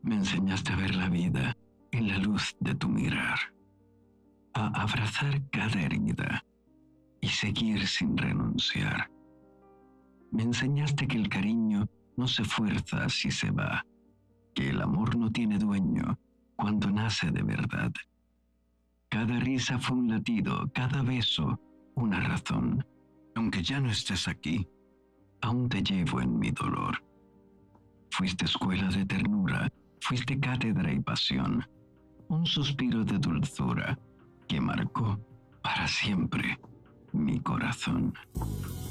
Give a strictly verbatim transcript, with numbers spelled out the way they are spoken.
Me enseñaste a ver la vida en la luz de tu mirar, a abrazar cada herida y seguir sin renunciar. Me enseñaste que el cariño no se fuerza si se va, que el amor no tiene dueño cuando nace de verdad. Cada risa fue un latido, cada beso una razón. Aunque ya no estés aquí, aún te llevo en mi dolor. Fuiste escuela de ternura, fuiste cátedra y pasión, un suspiro de dulzura que marcó para siempre mi corazón.